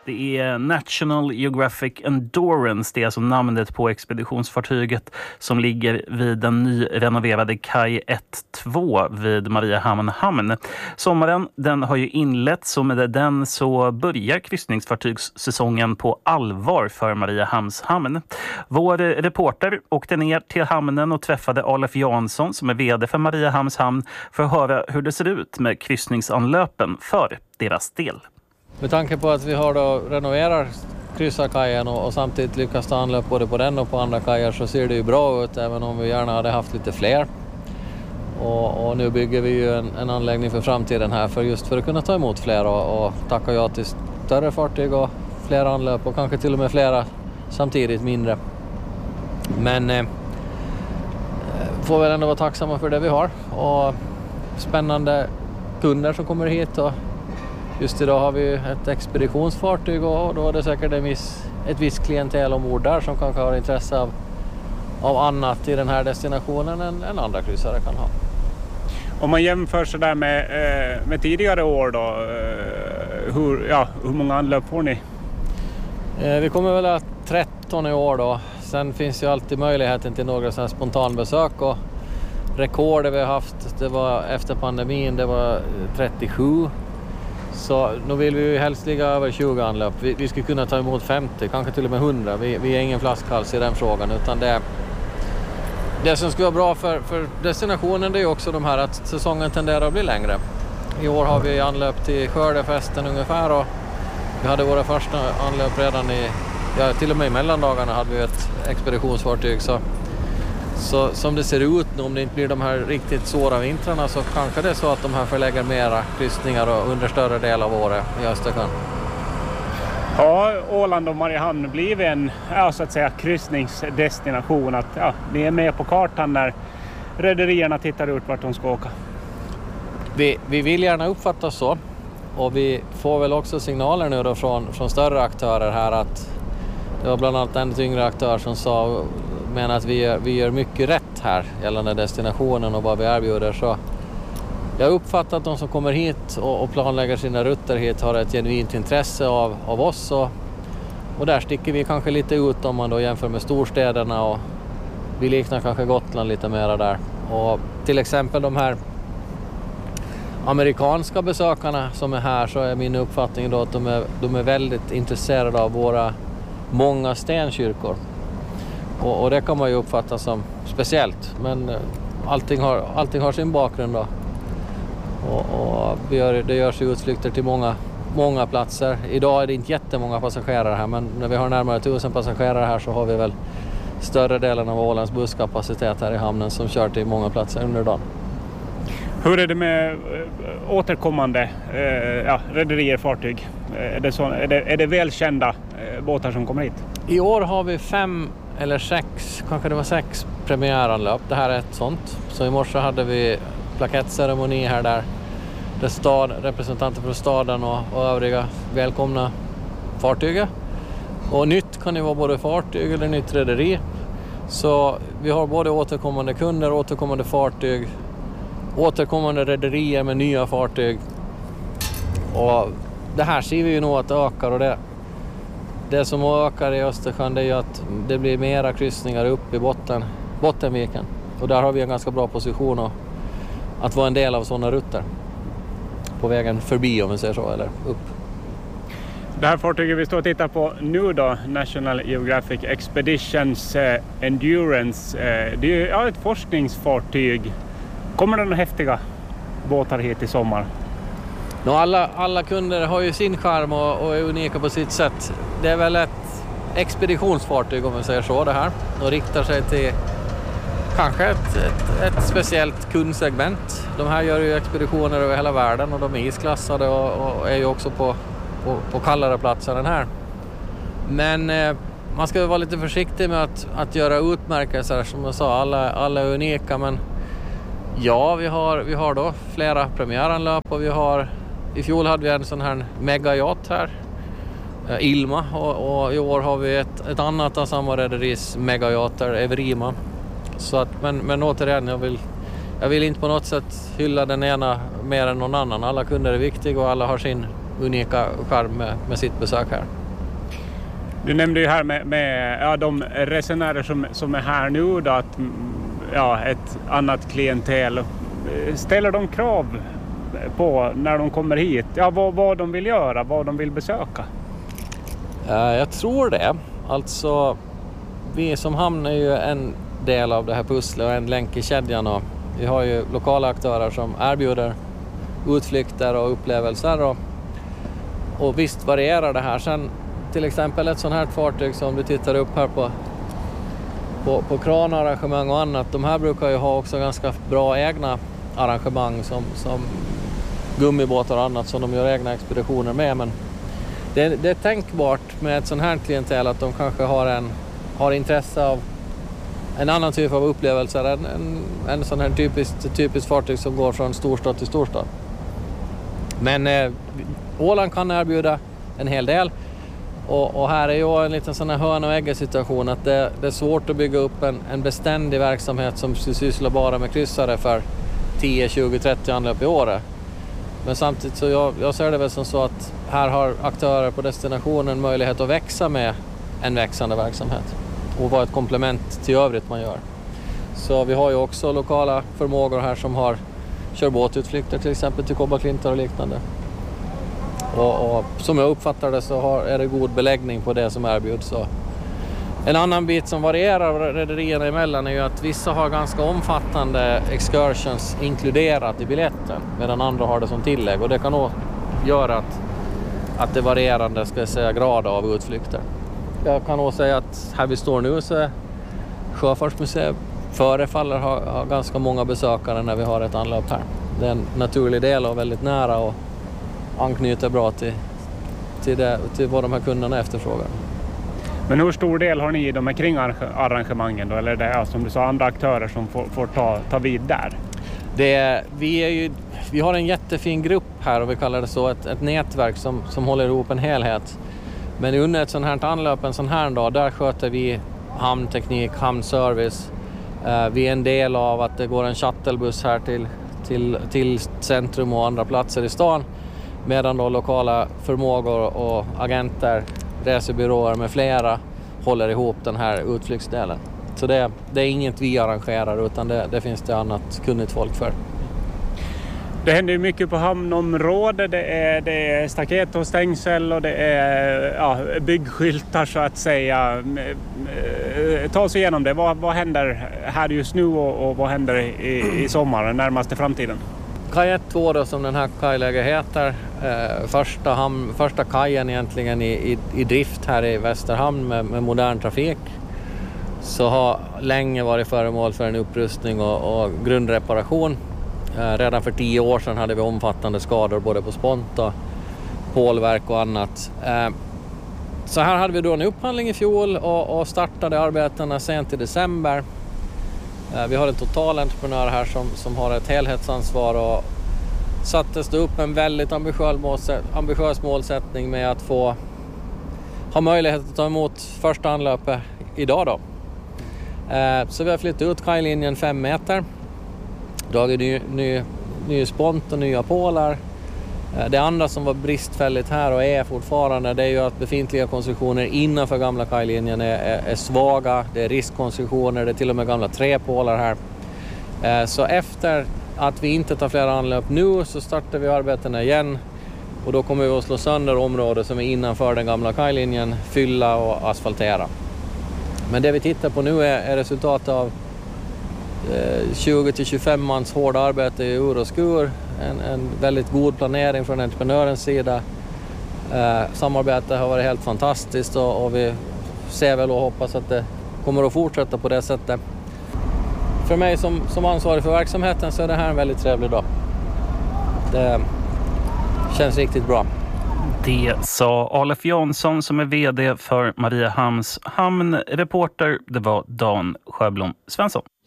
Det är National Geographic Endurance, det är alltså namnet på expeditionsfartyget som ligger vid den nyrenoverade kaj 1-2 vid Mariehamn hamn. Sommaren den har ju inletts och med den så börjar kryssningsfartygssäsongen på allvar för Mariehamns hamn. Vår reporter åkte ner till hamnen och träffade Olof Jansson som är vd för Mariehamns hamn för att höra hur det ser ut med kryssningsanlöpen för deras del. Med tanke på att vi har då renoverar kryssarkajen och samtidigt lyckas ta anlöp både på den och på andra kajer så ser det ju bra ut även om vi gärna hade haft lite fler. Och nu bygger vi ju en anläggning för framtiden här för att kunna ta emot fler och tacka ja till större fartyg och fler anlöp och kanske till och med flera samtidigt mindre. Men får väl ändå vara tacksamma för det vi har och spännande kunder som kommer hit och just idag har vi ett expeditionsfartyg och då är det säkert ett visst klientel ombord där som kanske har intresse av annat i den här destinationen än andra kryssare kan ha. Om man jämför så där med tidigare år då, hur många anlöp får ni? Vi kommer väl att 13 i år då. Sen finns ju alltid möjligheten till några sådana spontanbesök och rekordet vi har haft, det var efter pandemin, det var 37. Så nu vill vi ju helst ligga över 20 anlöp. Vi skulle kunna ta emot 50, kanske till och med 100. Vi är ingen flaskhals i den frågan utan det som skulle vara bra för destinationen det är också de här att säsongen tenderar att bli längre. I år har vi anlöp till skördefesten ungefär och vi hade våra första anlöp redan till och med i mellandagarna hade vi ett expeditionsfartyg så som det ser ut nu, om det inte blir de här riktigt svåra vintrarna så kanske det är så att de här förlägger mera kryssningar under större del av året i Östersjön. Ja, Åland och Mariehamn blir en så att säga kryssningsdestination att ni är med på kartan när rederierna tittar ut vart de ska åka. Vi vill gärna uppfattas så och vi får väl också signaler nu då från större aktörer här att det var bland annat en yngre aktör som menar att vi gör mycket rätt här gällande destinationen och vad vi erbjuder. Så jag uppfattar att de som kommer hit och planlägger sina rutter hit har ett genuint intresse av oss. Och där sticker vi kanske lite ut om man då jämför med storstäderna och vi liknar kanske Gotland lite mera där. Och till exempel de här amerikanska besökarna som är här så är min uppfattning då att de är väldigt intresserade av våra många stenkyrkor. Och det kan man ju uppfatta som speciellt. Men allting har sin bakgrund då. Och det görs utflykter till många platser. Idag är det inte jättemånga passagerare här. Men när vi har närmare 1000 passagerare här så har vi väl större delen av Ålands busskapacitet här i hamnen som kör till många platser under dagen. Hur är det med återkommande rederier, fartyg? Är det välkända båtar som kommer hit? I år har vi 5 eller 6, kanske det var 6 premiäranlöp. Det här är ett sånt. Så i morse hade vi plakettceremoni här där representanter från staden och övriga välkomna fartyget. Och nytt kan det vara både fartyg eller nytt rederi. Så vi har både återkommande kunder, återkommande fartyg, återkommande rederier med nya fartyg. Och det här ser vi ju nog att det ökar och det som ökar i Östersjön det är ju att det blir mera kryssningar upp i Bottenviken. Och där har vi en ganska bra position att vara en del av sådana rutter. På vägen förbi om vi säger så, eller upp. Det här fartyget vi står och tittar på nu då, National Geographic Expeditions Endurance. Det är ju ett forskningsfartyg. Kommer det några häftiga båtar hit i sommar? Alla kunder har ju sin charm och är unika på sitt sätt. Det är väl ett expeditionsfartyg om man säger så det här. Och riktar sig till kanske ett speciellt kundsegment. De här gör ju expeditioner över hela världen och de är isklassade och är ju också på kallare platser än här. Men man ska vara lite försiktig med att göra utmärkelser. Som jag sa, alla är unika men ja, vi har då flera premiäranlöp och i fjol hade vi en sån här megayacht här, Ilma, och i år har vi ett annat av samma rederis megayachter, Evrima. Så att, men återigen, jag vill inte på något sätt hylla den ena mer än någon annan. Alla kunder är viktiga och alla har sin unika charm med sitt besök här. Du nämnde ju här med de resenärer som är här nu då, att ett annat klientel. Ställer de krav på när de kommer hit? Ja, vad de vill göra, vad de vill besöka? Jag tror det. Alltså, vi som hamn är ju en del av det här pusslet och en länk i kedjan. Och vi har ju lokala aktörer som erbjuder utflykter och upplevelser. Och visst varierar det här. Sen till exempel ett sånt här fartyg som du tittar upp här på kranarrangemang och annat. De här brukar ju ha också ganska bra egna arrangemang som gummibåtar och annat som de gör egna expeditioner med. Men det är tänkbart med ett sånt här klientel att de kanske har intresse av en annan typ av upplevelser än en sån här typiskt fartyg som går från storstad till storstad. Men Åland kan erbjuda en hel del. Och här är ju en liten sån här hörna och ägga situation att det är svårt att bygga upp en beständig verksamhet som sysslar bara med kryssare för 10, 20, 30 anlöp i året. Men samtidigt så jag ser det väl som så att här har aktörer på destinationen möjlighet att växa med en växande verksamhet och vara ett komplement till övrigt man gör. Så vi har ju också lokala förmågor här som kör båtutflykter till exempel till Kobbarklintar och liknande. Och som jag uppfattar det så är det god beläggning på det som erbjuds. En annan bit som varierar rederierna emellan är ju att vissa har ganska omfattande excursions inkluderat i biljetten medan andra har det som tillägg. Och det kan nog göra att det varierande grad av utflykter. Jag kan nog säga att här vi står nu så är Sjöfartsmuseet förefaller ha ganska många besökare när vi har ett anlopp här. Det är en naturlig del och väldigt nära och anknyter bra till vad de här kunderna efterfrågar. Men hur stor del har ni i de här kringarrangemangen då? Eller är det som du sa andra aktörer som får ta vid där? Vi har en jättefin grupp här och vi kallar det så ett nätverk som håller ihop en helhet. Men under ett sånt här anlöp, en sån här dag, där sköter vi hamnteknik, hamnservice. Vi är en del av att det går en shuttlebuss här till centrum och andra platser i stan. Medan då lokala förmågor och agenter, resebyråer med flera håller ihop den här utflyktsdelen. Så det är inget vi arrangerar utan det finns det annat kunnigt folk för. Det händer ju mycket på hamnområdet. Det är staket och stängsel och det är byggskyltar så att säga. Ta oss igenom det. Vad händer här just nu och vad händer i sommaren, närmaste framtiden? Kaj 1-2 då, som den här kajläget heter. Första kajen egentligen i drift här i Västerhamn med modern trafik. Så har länge varit föremål för en upprustning och grundreparation. Redan för 10 år sedan hade vi omfattande skador både på spont och pålverk och annat. Så här hade vi då en upphandling i fjol och startade arbetena sent i december. Vi har en totalentreprenör här som har ett helhetsansvar och sattes det upp en väldigt ambitiös målsättning med att ha möjlighet att ta emot första anlöpet idag då. Så vi har flyttat ut kajlinjen 5 meter. Dragit ny spont och nya pålar. Det andra som var bristfälligt här och är fortfarande, det är ju att befintliga konstruktioner innanför gamla kajlinjen är svaga. Det är riskkonstruktioner, det är till och med gamla träpålar här. Så efter att vi inte tar flera anlöp nu så startar vi arbetena igen. Och då kommer vi att slå sönder områden som är innanför den gamla kajlinjen, fylla och asfaltera. Men det vi tittar på nu är resultatet av 20-25 mans hårda arbete i ur och skur. En väldigt god planering från entreprenörens sida. Samarbetet har varit helt fantastiskt och vi ser väl och hoppas att det kommer att fortsätta på det sättet. För mig som ansvarig för verksamheten så är det här en väldigt trevlig dag. Det känns riktigt bra. Det sa Alef Jansson som är vd för Mariehamns hamn. Reporter, det var Dan Sjöblom Svensson.